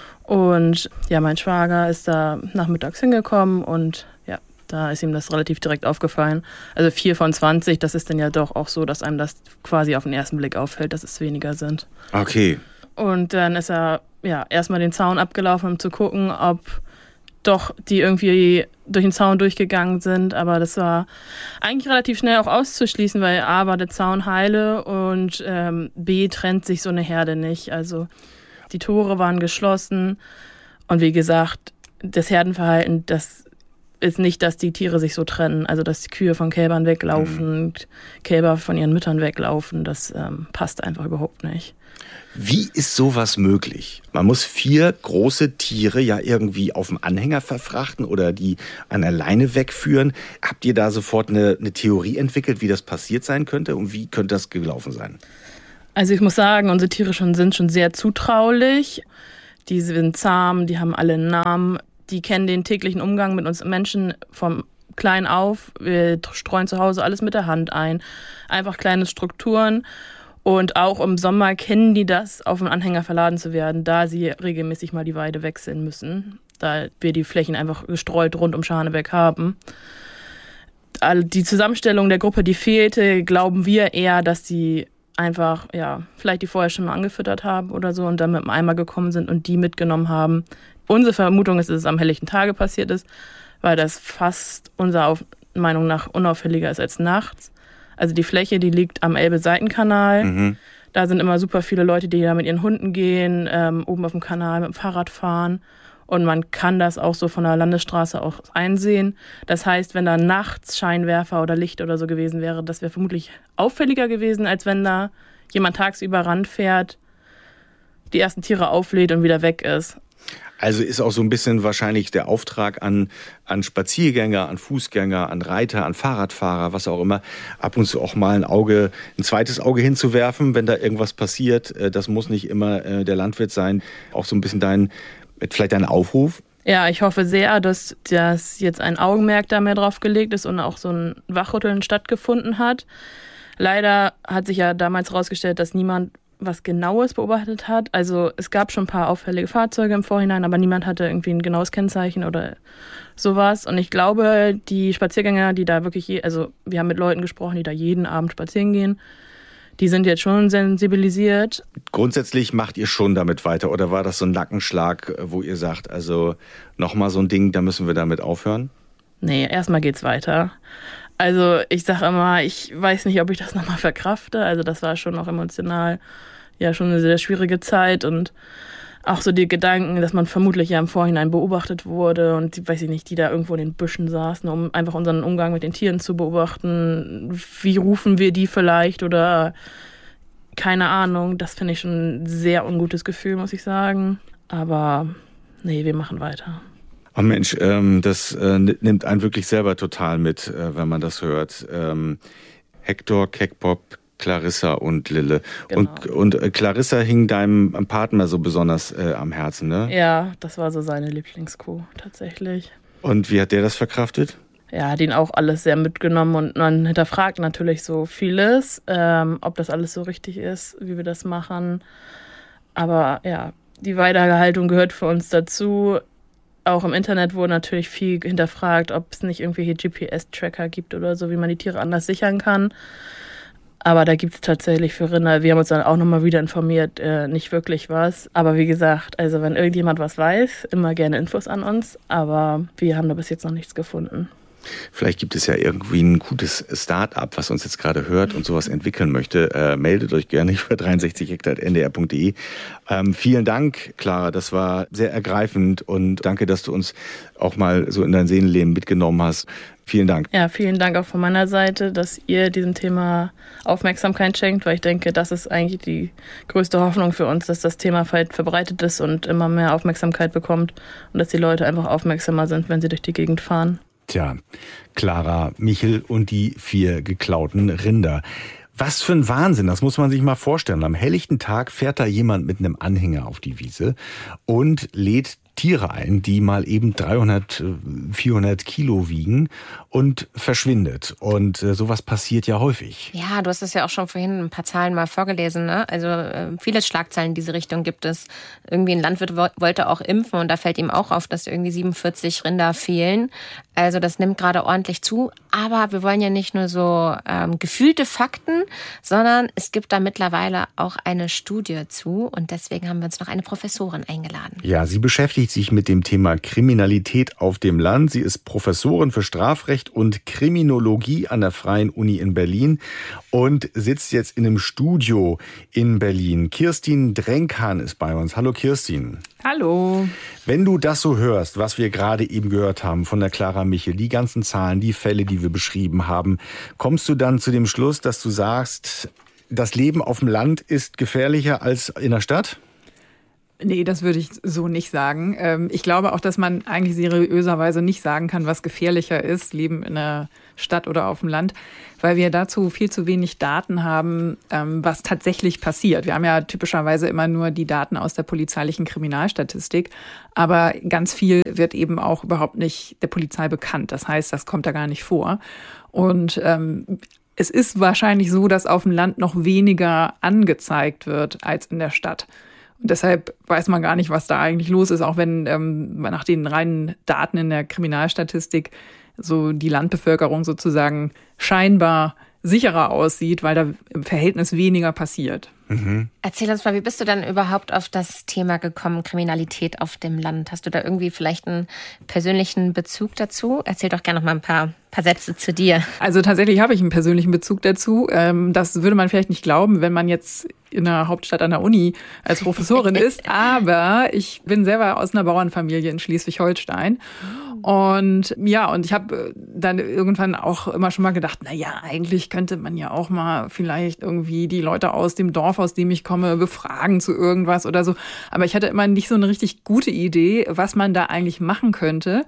Und ja, mein Schwager ist da nachmittags hingekommen und ja, da ist ihm das relativ direkt aufgefallen. Also vier von zwanzig, das ist dann ja doch auch so, dass einem das quasi auf den ersten Blick auffällt, dass es weniger sind. Okay. Und dann ist er ja erstmal den Zaun abgelaufen, um zu gucken, ob doch, die irgendwie durch den Zaun durchgegangen sind. Aber das war eigentlich relativ schnell auch auszuschließen, weil A, war der Zaun heile und ähm, B, trennt sich so eine Herde nicht. Also die Tore waren geschlossen und wie gesagt, das Herdenverhalten, das ist nicht, dass die Tiere sich so trennen. Also dass die Kühe von Kälbern weglaufen, mhm. Kälber von ihren Müttern weglaufen, das ähm, passt einfach überhaupt nicht. Wie ist sowas möglich? Man muss vier große Tiere ja irgendwie auf dem Anhänger verfrachten oder die an der Leine wegführen. Habt ihr da sofort eine, eine Theorie entwickelt, wie das passiert sein könnte und wie könnte das gelaufen sein? Also ich muss sagen, unsere Tiere schon, sind schon sehr zutraulich. Die sind zahm, die haben alle einen Namen. Die kennen den täglichen Umgang mit uns Menschen vom klein auf. Wir streuen zu Hause alles mit der Hand ein. Einfach kleine Strukturen. Und auch im Sommer kennen die das, auf dem Anhänger verladen zu werden, da sie regelmäßig mal die Weide wechseln müssen, da wir die Flächen einfach gestreut rund um Scharnebeck haben. Die Zusammenstellung der Gruppe, die fehlte, glauben wir eher, dass sie einfach, ja, vielleicht die vorher schon mal angefüttert haben oder so und dann mit dem Eimer gekommen sind und die mitgenommen haben. Unsere Vermutung ist, dass es am helllichten Tage passiert ist, weil das fast unserer Meinung nach unauffälliger ist als nachts. Also die Fläche, die liegt am Elbe-Seitenkanal. Mhm. Da sind immer super viele Leute, die da mit ihren Hunden gehen, ähm, oben auf dem Kanal mit dem Fahrrad fahren. Und man kann das auch so von der Landesstraße auch einsehen. Das heißt, wenn da nachts Scheinwerfer oder Licht oder so gewesen wäre, das wäre vermutlich auffälliger gewesen, als wenn da jemand tagsüber ranfährt, die ersten Tiere auflädt und wieder weg ist. Also ist auch so ein bisschen wahrscheinlich der Auftrag an, an Spaziergänger, an Fußgänger, an Reiter, an Fahrradfahrer, was auch immer, ab und zu auch mal ein Auge, ein zweites Auge hinzuwerfen, wenn da irgendwas passiert. Das muss nicht immer der Landwirt sein. Auch so ein bisschen dein, vielleicht dein Aufruf. Ja, ich hoffe sehr, dass, dass jetzt ein Augenmerk da mehr drauf gelegt ist und auch so ein Wachrütteln stattgefunden hat. Leider hat sich ja damals herausgestellt, dass niemand was Genaues beobachtet hat. Also es gab schon ein paar auffällige Fahrzeuge im Vorhinein, aber niemand hatte irgendwie ein genaues Kennzeichen oder sowas. Und ich glaube, die Spaziergänger, die da wirklich, je, also wir haben mit Leuten gesprochen, die da jeden Abend spazieren gehen, die sind jetzt schon sensibilisiert. Grundsätzlich macht ihr schon damit weiter oder war das so ein Nackenschlag, wo ihr sagt, also nochmal so ein Ding, da müssen wir damit aufhören? Nee, erstmal geht's weiter. Also ich sage immer, ich weiß nicht, ob ich das nochmal verkrafte. Also das war schon auch emotional ja schon eine sehr schwierige Zeit und auch so die Gedanken, dass man vermutlich ja im Vorhinein beobachtet wurde und die, weiß ich nicht, die da irgendwo in den Büschen saßen, um einfach unseren Umgang mit den Tieren zu beobachten. Wie rufen wir die vielleicht oder keine Ahnung. Das finde ich schon ein sehr ungutes Gefühl, muss ich sagen. Aber nee, wir machen weiter. Oh Mensch, ähm, das äh, nimmt einen wirklich selber total mit, äh, wenn man das hört. Ähm, Hector, Keckpop, Clarissa und Lille. Genau. Und, und äh, Clarissa hing deinem Partner so besonders äh, am Herzen, ne? Ja, das war so seine Lieblingskuh, tatsächlich. Und wie hat der das verkraftet? Ja, den auch alles sehr mitgenommen und man hinterfragt natürlich so vieles, ähm, ob das alles so richtig ist, wie wir das machen. Aber ja, die Weiterhaltung gehört für uns dazu. Auch im Internet wurde natürlich viel hinterfragt, ob es nicht irgendwelche G P S-Tracker gibt oder so, wie man die Tiere anders sichern kann. Aber da gibt es tatsächlich für Rinder, wir haben uns dann auch nochmal wieder informiert, äh, nicht wirklich was. Aber wie gesagt, also wenn irgendjemand was weiß, immer gerne Infos an uns. Aber wir haben da bis jetzt noch nichts gefunden. Vielleicht gibt es ja irgendwie ein gutes Start-up, was uns jetzt gerade hört und sowas entwickeln möchte. Äh, meldet euch gerne über dreiundsechzig hektar punkt n d r punkt d e. Ähm, vielen Dank, Clara. Das war sehr ergreifend und danke, dass du uns auch mal so in dein Seelenleben mitgenommen hast. Vielen Dank. Ja, vielen Dank auch von meiner Seite, dass ihr diesem Thema Aufmerksamkeit schenkt, weil ich denke, das ist eigentlich die größte Hoffnung für uns, dass das Thema verbreitet ist und immer mehr Aufmerksamkeit bekommt und dass die Leute einfach aufmerksamer sind, wenn sie durch die Gegend fahren. Tja, Clara Michel und die vier geklauten Rinder. Was für ein Wahnsinn, das muss man sich mal vorstellen. Am helllichten Tag fährt da jemand mit einem Anhänger auf die Wiese und lädt Tiere ein, die mal eben dreihundert, vierhundert Kilo wiegen und verschwindet. Und äh, sowas passiert ja häufig. Ja, du hast es ja auch schon vorhin ein paar Zahlen mal vorgelesen, ne? Also äh, viele Schlagzeilen in diese Richtung gibt es. Irgendwie ein Landwirt wo- wollte auch impfen und da fällt ihm auch auf, dass irgendwie siebenundvierzig Rinder fehlen. Also das nimmt gerade ordentlich zu. Aber wir wollen ja nicht nur so ähm, gefühlte Fakten, sondern es gibt da mittlerweile auch eine Studie zu. Und deswegen haben wir uns noch eine Professorin eingeladen. Ja, sie beschäftigt beschäftigt sich mit dem Thema Kriminalität auf dem Land. Sie ist Professorin für Strafrecht und Kriminologie an der Freien Uni in Berlin und sitzt jetzt in einem Studio in Berlin. Kirstin Drenkan ist bei uns. Hallo Kirstin. Hallo. Wenn du das so hörst, was wir gerade eben gehört haben von der Clara Michel, die ganzen Zahlen, die Fälle, die wir beschrieben haben, kommst du dann zu dem Schluss, dass du sagst, das Leben auf dem Land ist gefährlicher als in der Stadt? Nee, das würde ich so nicht sagen. Ich glaube auch, dass man eigentlich seriöserweise nicht sagen kann, was gefährlicher ist, Leben in der Stadt oder auf dem Land, weil wir dazu viel zu wenig Daten haben, was tatsächlich passiert. Wir haben ja typischerweise immer nur die Daten aus der polizeilichen Kriminalstatistik, aber ganz viel wird eben auch überhaupt nicht der Polizei bekannt. Das heißt, das kommt da gar nicht vor. Und ähm, es ist wahrscheinlich so, dass auf dem Land noch weniger angezeigt wird als in der Stadt. Und deshalb weiß man gar nicht, was da eigentlich los ist, auch wenn ähm, nach den reinen Daten in der Kriminalstatistik so die Landbevölkerung sozusagen scheinbar sicherer aussieht, weil da im Verhältnis weniger passiert. Mhm. Erzähl uns mal, wie bist du dann überhaupt auf das Thema gekommen, Kriminalität auf dem Land? Hast du da irgendwie vielleicht einen persönlichen Bezug dazu? Erzähl doch gerne noch mal ein paar, paar Sätze zu dir. Also tatsächlich habe ich einen persönlichen Bezug dazu. Das würde man vielleicht nicht glauben, wenn man jetzt in der Hauptstadt an der Uni als Professorin ist. Aber ich bin selber aus einer Bauernfamilie in Schleswig-Holstein. Und ja, und ich habe dann irgendwann auch immer schon mal gedacht, na ja, eigentlich könnte man ja auch mal vielleicht irgendwie die Leute aus dem Dorf, aus dem ich komme, befragen zu irgendwas oder so. Aber ich hatte immer nicht so eine richtig gute Idee, was man da eigentlich machen könnte.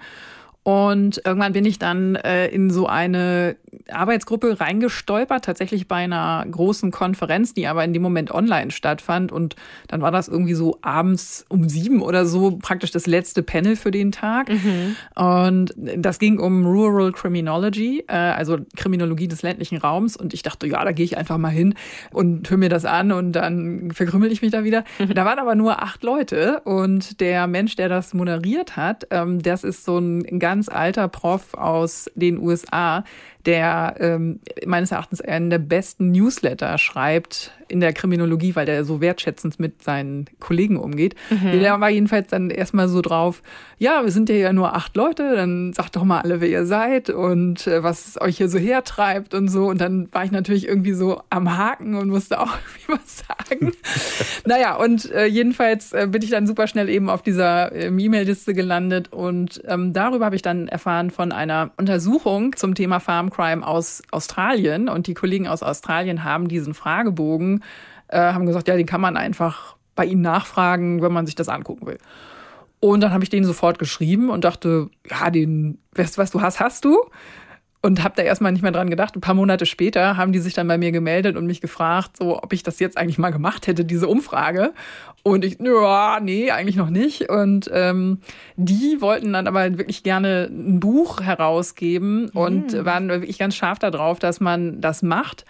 Und irgendwann bin ich dann äh, in so eine Arbeitsgruppe reingestolpert, tatsächlich bei einer großen Konferenz, die aber in dem Moment online stattfand. Und dann war das irgendwie so abends um sieben oder so praktisch das letzte Panel für den Tag. Mhm. Und das ging um Rural Criminology, äh, also Kriminologie des ländlichen Raums. Und ich dachte, ja, da gehe ich einfach mal hin und höre mir das an und dann verkrümmel ich mich da wieder. Mhm. Da waren aber nur acht Leute und der Mensch, der das moderiert hat, ähm, das ist so ein ganz ganz alter Prof aus den U S A, der ähm, meines Erachtens einen der besten Newsletter schreibt in der Kriminologie, weil der so wertschätzend mit seinen Kollegen umgeht. Mhm. Der war jedenfalls dann erstmal so drauf, ja, wir sind ja nur acht Leute, dann sagt doch mal alle, wer ihr seid und äh, was euch hier so hertreibt und so. Und dann war ich natürlich irgendwie so am Haken und musste auch irgendwie was sagen. Naja, und äh, jedenfalls äh, bin ich dann super schnell eben auf dieser äh, E-Mail-Liste gelandet und ähm, darüber habe ich dann erfahren von einer Untersuchung zum Thema Farm Crime aus Australien. Und die Kollegen aus Australien haben diesen Fragebogen, äh, haben gesagt, ja, den kann man einfach bei ihnen nachfragen, wenn man sich das angucken will. Und dann habe ich denen sofort geschrieben und dachte, ja, den, weißt du, was du hast, hast du. Und habe da erstmal nicht mehr dran gedacht. Ein paar Monate später haben die sich dann bei mir gemeldet und mich gefragt, so, ob ich das jetzt eigentlich mal gemacht hätte, diese Umfrage. Und ich, ja, nee, eigentlich noch nicht. Und ähm, die wollten dann aber wirklich gerne ein Buch herausgeben mhm. und waren wirklich ganz scharf darauf, dass man das macht.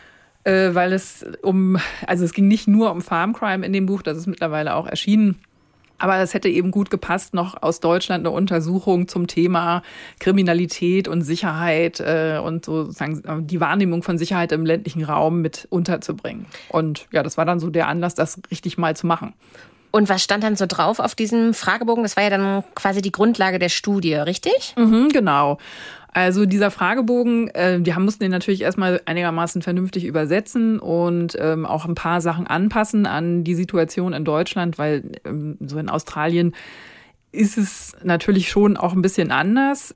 Äh, weil es um, also es ging nicht nur um Farm Crime in dem Buch, das ist mittlerweile auch erschienen. Aber es hätte eben gut gepasst, noch aus Deutschland eine Untersuchung zum Thema Kriminalität und Sicherheit äh, und sozusagen die Wahrnehmung von Sicherheit im ländlichen Raum mit unterzubringen. Und ja, das war dann so der Anlass, das richtig mal zu machen. Und was stand dann so drauf auf diesem Fragebogen? Das war ja dann quasi die Grundlage der Studie, richtig? Mhm, genau. Also dieser Fragebogen, äh, die haben, mussten den natürlich erstmal einigermaßen vernünftig übersetzen und ähm, auch ein paar Sachen anpassen an die Situation in Deutschland, weil ähm, so in Australien ist es natürlich schon auch ein bisschen anders.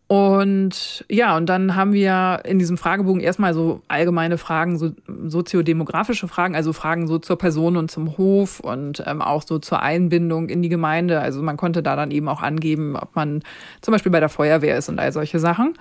Und ja, und dann haben wir in diesem Fragebogen erstmal so allgemeine Fragen, so soziodemografische Fragen, also Fragen so zur Person und zum Hof und ähm, auch so zur Einbindung in die Gemeinde. Also man konnte da dann eben auch angeben, ob man zum Beispiel bei der Feuerwehr ist und all solche Sachen.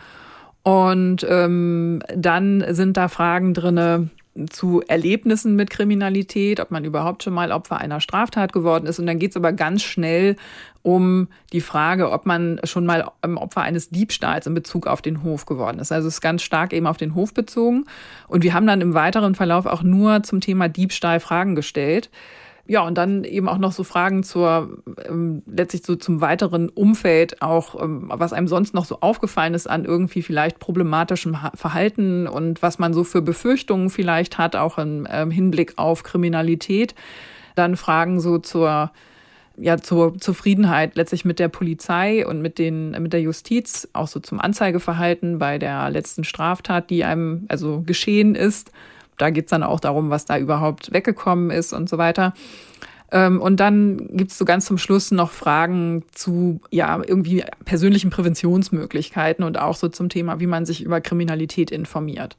Und ähm, dann sind da Fragen drinne zu Erlebnissen mit Kriminalität, ob man überhaupt schon mal Opfer einer Straftat geworden ist. Und dann geht es aber ganz schnell um die Frage, ob man schon mal Opfer eines Diebstahls in Bezug auf den Hof geworden ist. Also es ist ganz stark eben auf den Hof bezogen. Und wir haben dann im weiteren Verlauf auch nur zum Thema Diebstahl Fragen gestellt. Ja, und dann eben auch noch so Fragen zur, ähm, letztlich so zum weiteren Umfeld auch, ähm, was einem sonst noch so aufgefallen ist an irgendwie vielleicht problematischem Verhalten und was man so für Befürchtungen vielleicht hat, auch im ähm, Hinblick auf Kriminalität. Dann Fragen so zur ja zur Zufriedenheit letztlich mit der Polizei und mit den mit der Justiz, auch so zum Anzeigeverhalten bei der letzten Straftat, die einem also geschehen ist. Da geht es dann auch darum, was da überhaupt weggekommen ist und so weiter. Und dann gibt es so ganz zum Schluss noch Fragen zu ja irgendwie persönlichen Präventionsmöglichkeiten und auch so zum Thema, wie man sich über Kriminalität informiert.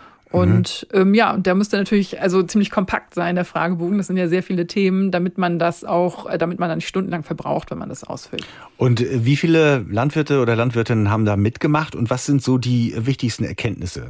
Und mhm. ähm, ja, und der müsste natürlich also ziemlich kompakt sein, der Fragebogen. Das sind ja sehr viele Themen, damit man das auch, damit man dann nicht stundenlang verbraucht, wenn man das ausfüllt. Und wie viele Landwirte oder Landwirtinnen haben da mitgemacht und was sind so die wichtigsten Erkenntnisse?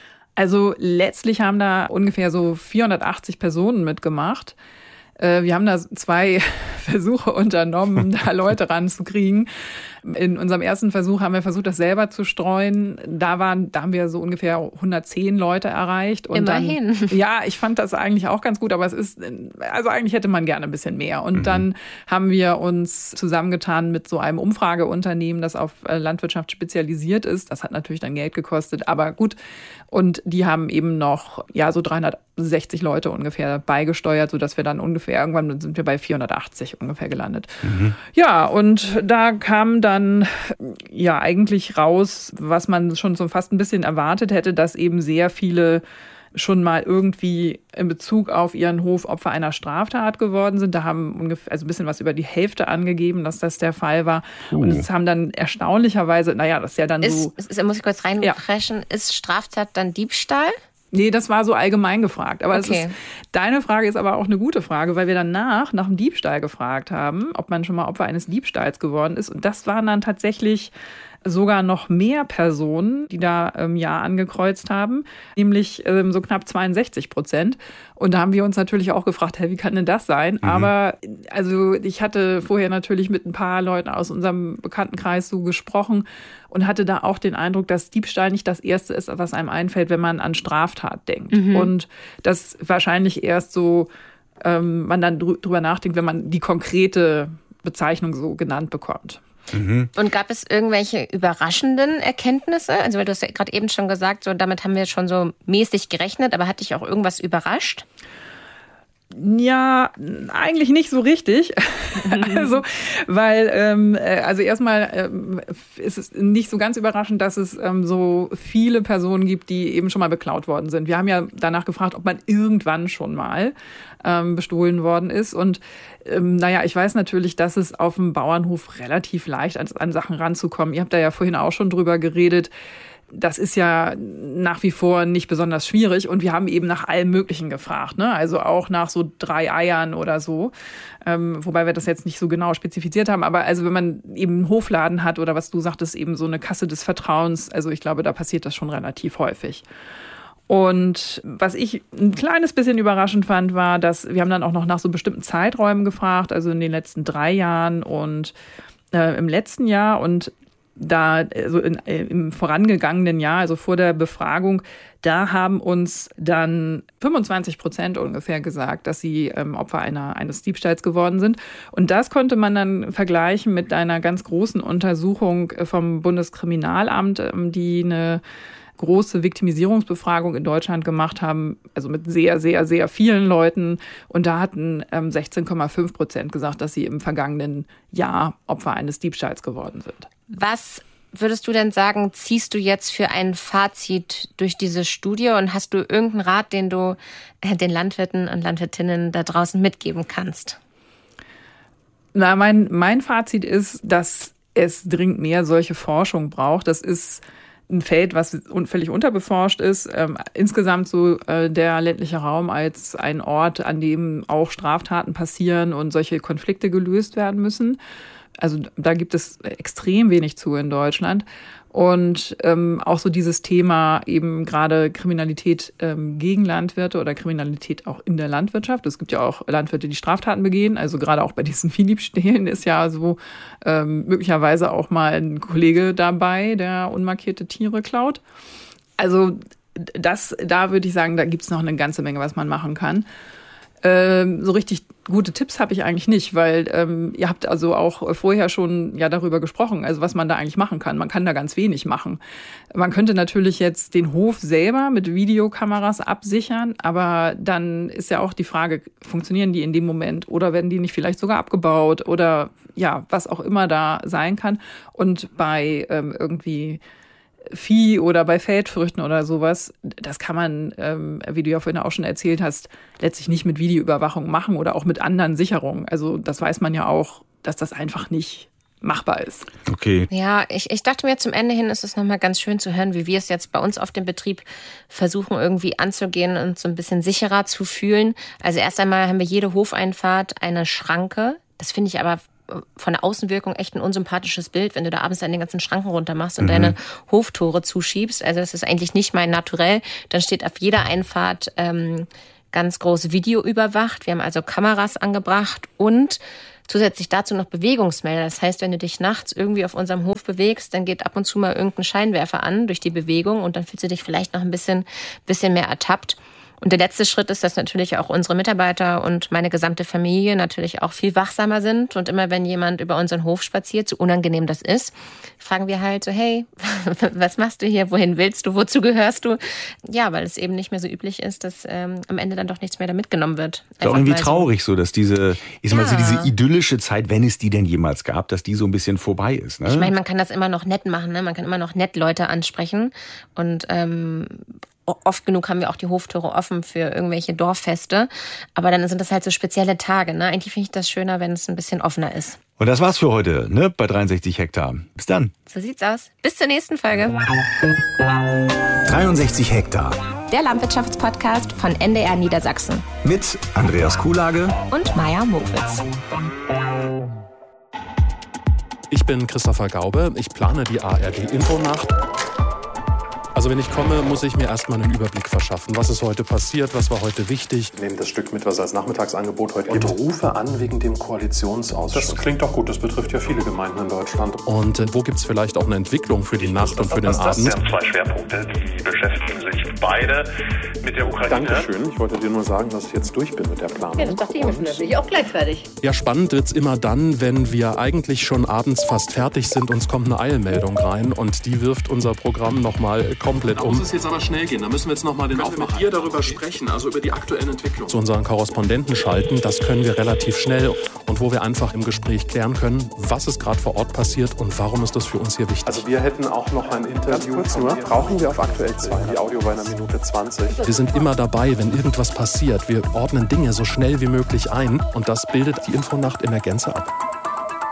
Also letztlich haben da ungefähr so vierhundertachtzig Personen mitgemacht. Wir haben da zwei Versuche unternommen, da Leute ranzukriegen. In unserem ersten Versuch haben wir versucht, das selber zu streuen. Da waren, da haben wir so ungefähr hundertzehn Leute erreicht. Und Immerhin. Dann, ja, ich fand das eigentlich auch ganz gut, aber es ist, also eigentlich hätte man gerne ein bisschen mehr. Und mhm. dann haben wir uns zusammengetan mit so einem Umfrageunternehmen, das auf Landwirtschaft spezialisiert ist. Das hat natürlich dann Geld gekostet, aber gut. Und die haben eben noch, ja, so dreihundertsechzig Leute ungefähr beigesteuert, sodass wir dann ungefähr, irgendwann sind wir bei vierhundertachtzig ungefähr gelandet. Mhm. Ja, und da kam dann ja eigentlich raus, was man schon so fast ein bisschen erwartet hätte, dass eben sehr viele schon mal irgendwie in Bezug auf ihren Hof Opfer einer Straftat geworden sind. Da haben ungefähr, also ein bisschen was über die Hälfte angegeben, dass das der Fall war. Uh. Und es haben dann erstaunlicherweise, naja, das ist ja dann ist, so... Ist, muss ich kurz reinpreschen, ja. Ist Straftat dann Diebstahl? Nee, das war so allgemein gefragt. Aber okay. das ist, deine Frage ist aber auch eine gute Frage, weil wir danach nach dem Diebstahl gefragt haben, ob man schon mal Opfer eines Diebstahls geworden ist. Und das waren dann tatsächlich sogar noch mehr Personen, die da im Jahr angekreuzt haben, nämlich ähm, so knapp zweiundsechzig Prozent. Und da haben wir uns natürlich auch gefragt, hey, wie kann denn das sein? Mhm. Aber also ich hatte vorher natürlich mit ein paar Leuten aus unserem Bekanntenkreis so gesprochen und hatte da auch den Eindruck, dass Diebstahl nicht das Erste ist, was einem einfällt, wenn man an Straftat denkt. Mhm. Und das wahrscheinlich erst so ähm, man dann drü- drüber nachdenkt, wenn man die konkrete Bezeichnung so genannt bekommt. Mhm. Und gab es irgendwelche überraschenden Erkenntnisse? Also weil du hast ja gerade eben schon gesagt, so damit haben wir schon so mäßig gerechnet, aber hat dich auch irgendwas überrascht? Ja, eigentlich nicht so richtig. also, weil, ähm, also erstmal ähm, ist es nicht so ganz überraschend, dass es ähm, so viele Personen gibt, die eben schon mal beklaut worden sind. Wir haben ja danach gefragt, ob man irgendwann schon mal ähm, bestohlen worden ist. Und ähm, naja, ich weiß natürlich, dass es auf dem Bauernhof relativ leicht an, an Sachen ranzukommen. Ihr habt da ja vorhin auch schon drüber geredet. Das ist ja nach wie vor nicht besonders schwierig und wir haben eben nach allem Möglichen gefragt, ne? Also auch nach so drei Eiern oder so, ähm, wobei wir das jetzt nicht so genau spezifiziert haben, aber also wenn man eben einen Hofladen hat oder was du sagtest, eben so eine Kasse des Vertrauens, also ich glaube, da passiert das schon relativ häufig. Und was ich ein kleines bisschen überraschend fand, war, dass wir haben dann auch noch nach so bestimmten Zeiträumen gefragt, also in den letzten drei Jahren und äh, im letzten Jahr und da, also in, im vorangegangenen Jahr, also vor der Befragung, da haben uns dann fünfundzwanzig Prozent ungefähr gesagt, dass sie ähm, Opfer einer, eines Diebstahls geworden sind. Und das konnte man dann vergleichen mit einer ganz großen Untersuchung vom Bundeskriminalamt, ähm, die eine große Viktimisierungsbefragung in Deutschland gemacht haben, also mit sehr, sehr, sehr vielen Leuten. Und da hatten ähm, sechzehn Komma fünf Prozent gesagt, dass sie im vergangenen Jahr Opfer eines Diebstahls geworden sind. Was würdest du denn sagen, ziehst du jetzt für ein Fazit durch diese Studie und hast du irgendeinen Rat, den du den Landwirten und Landwirtinnen da draußen mitgeben kannst? Na, mein, mein Fazit ist, dass es dringend mehr solche Forschung braucht. Das ist ein Feld, was völlig unterbeforscht ist. Ähm, insgesamt so äh, der ländliche Raum als ein Ort, an dem auch Straftaten passieren und solche Konflikte gelöst werden müssen. Also da gibt es extrem wenig zu in Deutschland. Und ähm, auch so dieses Thema eben gerade Kriminalität ähm, gegen Landwirte oder Kriminalität auch in der Landwirtschaft. Es gibt ja auch Landwirte, die Straftaten begehen. Also gerade auch bei diesen Viehdiebstählen ist ja so ähm, möglicherweise auch mal ein Kollege dabei, der unmarkierte Tiere klaut. Also das, da würde ich sagen, da gibt es noch eine ganze Menge, was man machen kann. Ähm, so richtig gute Tipps habe ich eigentlich nicht, weil ähm, ihr habt also auch vorher schon ja darüber gesprochen, also was man da eigentlich machen kann. Man kann da ganz wenig machen. Man könnte natürlich jetzt den Hof selber mit Videokameras absichern, aber dann ist ja auch die Frage, funktionieren die in dem Moment oder werden die nicht vielleicht sogar abgebaut oder ja, was auch immer da sein kann. Und bei ähm, irgendwie Vieh oder bei Feldfrüchten oder sowas, das kann man, ähm, wie du ja vorhin auch schon erzählt hast, letztlich nicht mit Videoüberwachung machen oder auch mit anderen Sicherungen. Also das weiß man ja auch, dass das einfach nicht machbar ist. Okay. Ja, ich, ich dachte mir, zum Ende hin ist es nochmal ganz schön zu hören, wie wir es jetzt bei uns auf dem Betrieb versuchen irgendwie anzugehen und so ein bisschen sicherer zu fühlen. Also erst einmal haben wir jede Hofeinfahrt eine Schranke. Das finde ich aber von der Außenwirkung echt ein unsympathisches Bild, wenn du da abends dann den ganzen Schranken runter machst und mhm. deine Hoftore zuschiebst. Also das ist eigentlich nicht mein Naturell. Dann steht auf jeder Einfahrt ähm, ganz groß Video überwacht. Wir haben also Kameras angebracht und zusätzlich dazu noch Bewegungsmelder. Das heißt, wenn du dich nachts irgendwie auf unserem Hof bewegst, dann geht ab und zu mal irgendein Scheinwerfer an durch die Bewegung und dann fühlst du dich vielleicht noch ein bisschen, bisschen mehr ertappt. Und der letzte Schritt ist, dass natürlich auch unsere Mitarbeiter und meine gesamte Familie natürlich auch viel wachsamer sind. Und immer wenn jemand über unseren Hof spaziert, so unangenehm das ist, fragen wir halt so, hey, was machst du hier? Wohin willst du? Wozu gehörst du? Ja, weil es eben nicht mehr so üblich ist, dass ähm, am Ende dann doch nichts mehr da mitgenommen wird. Ist auch irgendwie traurig so, dass diese, ich sag mal, so diese idyllische Zeit, wenn es die denn jemals gab, dass die so ein bisschen vorbei ist. Ne? Ich meine, man kann das immer noch nett machen, ne? Man kann immer noch nett Leute ansprechen und ähm, oft genug haben wir auch die Hoftore offen für irgendwelche Dorffeste. Aber dann sind das halt so spezielle Tage. Ne? Eigentlich finde ich das schöner, wenn es ein bisschen offener ist. Und das war's für heute, ne? Bei dreiundsechzig Hektar. Bis dann. So sieht's aus. Bis zur nächsten Folge. dreiundsechzig Hektar. Der Landwirtschaftspodcast von N D R Niedersachsen. Mit Andreas Kuhlage und Maja Mowitz. Ich bin Christopher Gaube. Ich plane die A R D-Infonacht. Also wenn ich komme, muss ich mir erstmal einen Überblick verschaffen. Was ist heute passiert? Was war heute wichtig? Ich nehme das Stück mit, was es als Nachmittagsangebot heute gibt. Und rufe an wegen dem Koalitionsausschuss. Das klingt doch gut. Das betrifft ja viele Gemeinden in Deutschland. Und äh, wo gibt es vielleicht auch eine Entwicklung für die Nacht und für den Abend? Das sind zwei Schwerpunkte. Die beschäftigen sich beide mit der Ukraine. Dankeschön. Ich wollte dir nur sagen, dass ich jetzt durch bin mit der Planung. Ja, das dachte ich mir schon. Da bin ich auch gleich fertig. Ja, spannend wird's immer dann, wenn wir eigentlich schon abends fast fertig sind. Uns kommt eine Eilmeldung rein und die wirft unser Programm nochmal komplett um. Da muss es jetzt aber schnell gehen. Da müssen wir jetzt noch mal den Aufmacher mit ihr darüber sprechen, also über die aktuellen Entwicklungen. Zu unseren Korrespondenten schalten, das können wir relativ schnell und wo wir einfach im Gespräch klären können, was ist gerade vor Ort passiert und warum ist das für uns hier wichtig. Also wir hätten auch noch ein Interview. Ganz kurz nur, brauchen wir auf aktuell zwei. Die Audio war in einer Minute zwanzig. Wir sind immer dabei, wenn irgendwas passiert. Wir ordnen Dinge so schnell wie möglich ein und das bildet die Infonacht in der Gänze ab.